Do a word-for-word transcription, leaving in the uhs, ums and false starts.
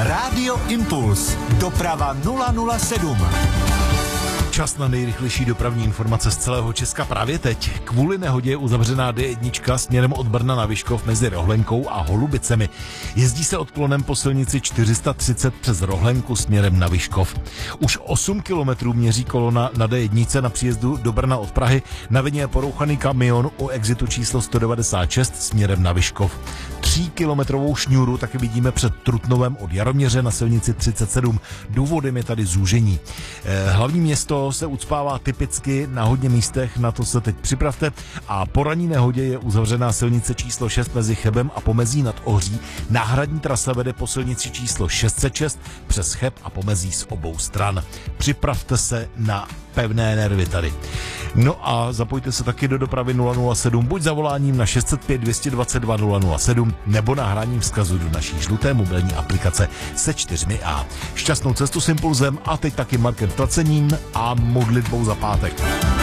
Rádio Impuls. Doprava nula nula sedm. Čas na nejrychlejší dopravní informace z celého Česka právě teď. Kvůli nehodě je uzavřená D jedna směrem od Brna na Vyškov mezi Rohlenkou a Holubicemi. Jezdí se odklonem po silnici čtyři sta třicet přes Rohlenku směrem na Vyškov. Už osm kilometrů měří kolona na D jedna na příjezdu do Brna od Prahy. Na vině je porouchaný kamion u exitu číslo sto devadesát šest směrem na Vyškov. Tříkilometrovou šňůru taky vidíme před Trutnovem od Jaroměře na silnici třicet sedm. Důvodem je tady zúžení. Hlavní město se ucpává typicky na hodně místech, na to se teď připravte. A po ranní nehodě je uzavřená silnice číslo šest mezi Chebem a Pomezí nad Ohří. Náhradní trasa vede po silnici číslo šest set šest přes Cheb a Pomezí z obou stran. Připravte se na pevné nervy tady. No a zapojte se taky do dopravy nula nula sedm, buď zavoláním na šest set pět dvě dvacet dva nula nula sedm, nebo nahráním vzkazu do naší žluté mobilní aplikace se čtyřmi A. Šťastnou cestu s Impulzem a teď taky Markem Tracením a modlitbou za pátek.